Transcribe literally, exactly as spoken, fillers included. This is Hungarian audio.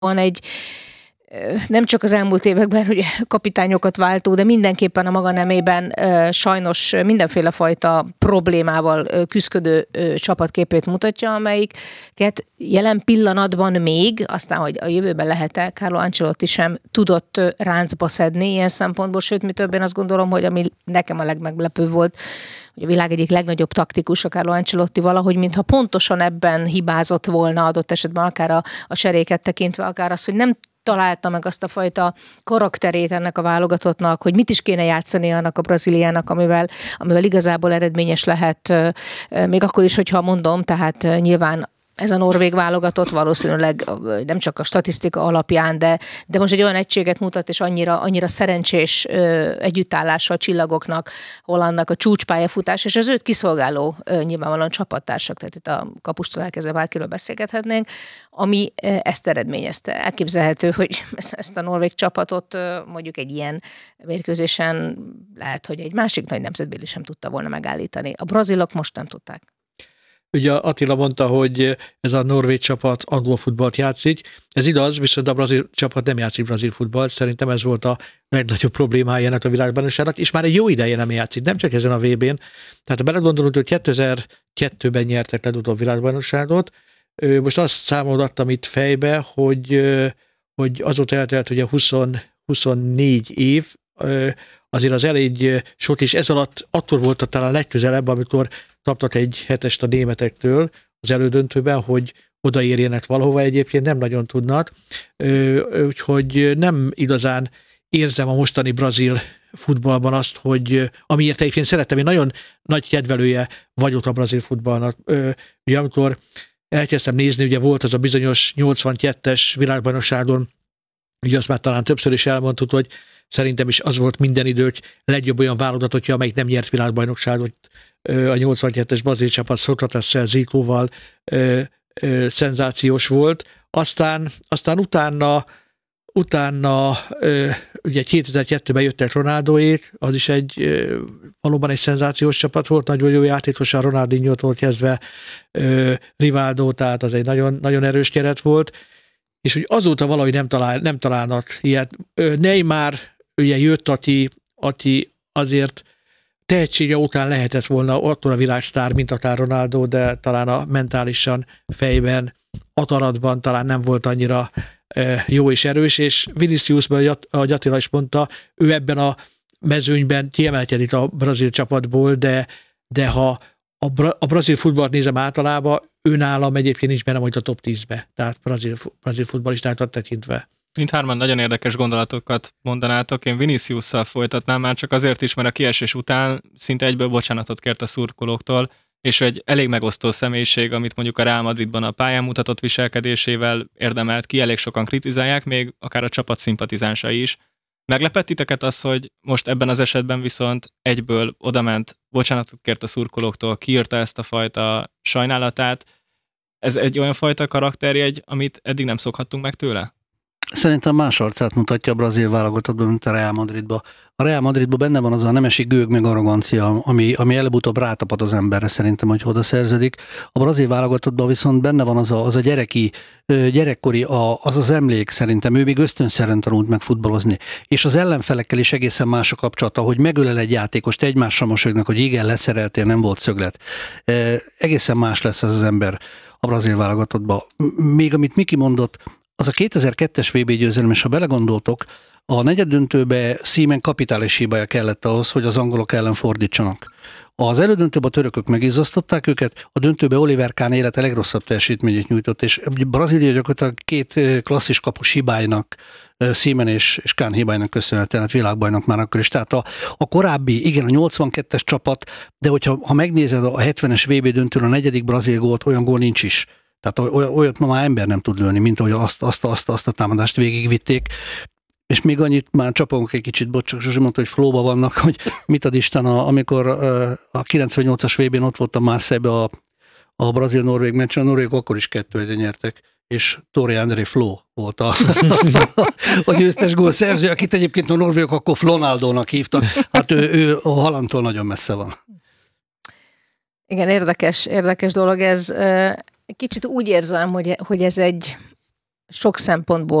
van egy nem csak az elmúlt években, hogy kapitányokat váltó, de mindenképpen a maga nemében sajnos mindenféle fajta problémával küszködő csapatképét mutatja, amelyiket jelen pillanatban még, aztán, hogy a jövőben lehet-e, Carlo Ancelotti sem tudott ráncba szedni ilyen szempontból, sőt, mi több, én azt gondolom, hogy ami nekem a legmeglepőbb volt, hogy a világ egyik legnagyobb taktikus, a Carlo Ancelotti valahogy, mintha pontosan ebben hibázott volna adott esetben, akár a, a seréket tekintve, akár az, hogy nem találta meg azt a fajta karakterét ennek a válogatottnak, hogy mit is kéne játszani annak a Brazíliának, amivel, amivel igazából eredményes lehet, még akkor is, hogyha mondom, tehát nyilván ez a norvég válogatott valószínűleg nem csak a statisztika alapján, de, de most egy olyan egységet mutat, és annyira, annyira szerencsés együttállása a csillagoknak, Hollandnak a csúcspályafutás, és az őt kiszolgáló nyilvánvalóan csapattársak, tehát itt a kapustól elkezdve bárkiről beszélgethetnénk, ami ezt eredményezte. Elképzelhető, hogy ezt a norvég csapatot mondjuk egy ilyen mérkőzésen lehet, hogy egy másik nagy nemzetbéli sem tudta volna megállítani. A brazilok most nem tudták. Ugye Attila mondta, hogy ez a norvég csapat angol futballt játszik. Ez igaz, viszont a brazil csapat nem játszik brazil futballt. Szerintem ez volt a legnagyobb problémája ennek a világbajnokságnak, és már egy jó ideje nem játszik, nem csak ezen a vé bén. Tehát ha belegondolunk, hogy kétezer-kettőben nyertek legutóbb világbajnokságot, most azt számolgattam itt fejbe, hogy, hogy azóta eltelt ugye húsz, huszonnégy év, azért az elég sok, és ez alatt attól volt talán legközelebb, amikor kaptak egy hetest a németektől az elődöntőben, hogy odaérjenek valahova, egyébként nem nagyon tudnak, úgyhogy nem igazán érzem a mostani brazil futballban azt, hogy amiért egyébként szerettem, én nagyon nagy kedvelője vagyok a brazil futballnak. Ugye amikor elkezdtem nézni, ugye volt az a bizonyos nyolcvankettes világbajnokságon, ugye azt már talán többször is elmondtuk, hogy szerintem is az volt minden idők legjobb olyan válogatottja, amelyik nem nyert világbajnokságot. A nyolcvankettes brazil csapat Szokratesszel, Zikóval szenzációs volt. Aztán, aztán utána, utána ugye kétezer-kettőben jöttek Ronaldóék, az is egy valóban egy szenzációs csapat volt, nagyon jó játékos, a Ronaldinho-tól kezdve Rivaldo, tehát az egy nagyon, nagyon erős keret volt, és hogy azóta valahogy nem, talál, nem találnak ilyet. Neymar ugye jött, aki, aki azért tehetsége után lehetett volna attól a világsztár, mint akár Ronaldo, de talán a mentálisan, fejben, akaratban talán nem volt annyira jó és erős, és Viniciusban, ahogy Attila is mondta, ő ebben a mezőnyben kiemelkedik a brazil csapatból, de, de ha a, bra, a brazil futballt nézem általában, ő nálam egyébként nincs benne majd a top tízbe, tehát brazil, brazil futballistákat tekintve. Mindhárman nagyon érdekes gondolatokat mondanátok. Én Viniciusszal folytatnám, már csak azért is, mert a kiesés után szinte egyből bocsánatot kért a szurkolóktól, és egy elég megosztó személyiség, amit mondjuk a Real Madridban a pályán mutatott viselkedésével érdemelt ki, elég sokan kritizálják, még akár a csapat szimpatizánsai is. Meglepett titeket az, hogy most ebben az esetben viszont egyből odament, bocsánatot kért a szurkolóktól, kiírta ezt a fajta sajnálatát. Ez egy olyan fajta karakterjegy, amit eddig nem szokhattunk meg tőle? Szerintem más arcát mutatja a brazil válogatottban, mint a Real Madridban. A Real Madridban benne van az a nemesi gőg meg arrogancia, ami, ami előbb-utóbb rátapad az emberre szerintem, hogy oda szerződik. A brazil válogatottban viszont benne van az a, az a gyereki, gyerekkori, a, az az emlék szerintem, ő még ösztönszerűen tanult meg futballozni. És az ellenfelekkel is egészen más a kapcsolata, hogy megölel egy játékost, egymásra mosolyognak, hogy igen, leszereltél, nem volt szöglet. E, egészen más lesz ez az ember a brazil válogatottban. Még amit Miki mondott, az a kétezer-kettes vé bé győzelem, és ha belegondoltok, a negyeddöntőbe Seaman kapitális hibája kellett ahhoz, hogy az angolok ellen fordítsanak. Az elődöntőben a törökök megizzasztották őket, a döntőbe Oliver Kahn élete legrosszabb teljesítményét nyújtott, és Brazília gyakorlatilag két klasszis kapus hibájnak, Seaman és, és Kahn hibájnak köszönhetően, hát világbajnok már akkor is. Tehát a, a korábbi, igen, a nyolcvankettes csapat, de hogyha ha megnézed a hetvenes vé bé döntőn a negyedik brazil gólt, olyan gól nincs is. Tehát olyat ma már ember nem tud lőni, mint ahogy azt, azt, azt, azt a támadást végigvitték. És még annyit már csapunk egy kicsit, bocs, csak Zsuzsi mondta, hogy flóba vannak, hogy mit ad Isten, amikor a kilencvennyolcas vé bén ott volt a Marseille-be a, a brazil-norvég meccsen, a norvégok akkor is kettő egyre nyertek, és Torre André Flo volt a, a győztes gólszerző, akit egyébként a norvégok akkor Flonaldónak hívtak. Hát ő, ő a Haalandtól nagyon messze van. Igen, érdekes, érdekes dolog ez. Kicsit úgy érzem, hogy, hogy ez egy sok szempontból